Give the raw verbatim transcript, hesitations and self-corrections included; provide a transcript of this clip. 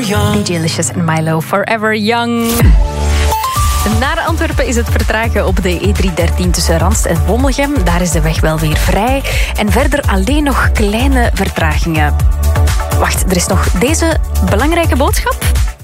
young. D J Licious en Milo, Forever Young. Naar Antwerpen is het vertragen op de E driehonderddertien tussen Randst en Wommelgem. Daar is de weg wel weer vrij. En verder alleen nog kleine vertragingen. Wacht, er is nog deze belangrijke boodschap.